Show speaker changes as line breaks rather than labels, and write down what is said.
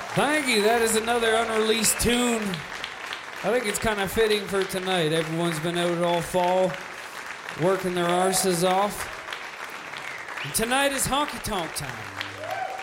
Thank you. That is another unreleased tune. I think it's kind of fitting for tonight. Everyone's been out all fall, working their arses off. And tonight is honky tonk time.